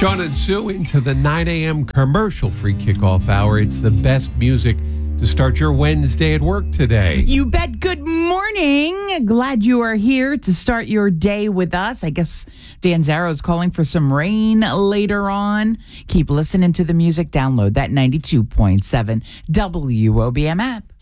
John and Sue into the 9 a.m. commercial-free kickoff hour. It's the best music to start your Wednesday at work today. You bet. Good morning. Glad you are here to start your day with us. I guess Dan Zarro's calling for some rain later on. Keep listening to the music. Download that 92.7 WOBM app.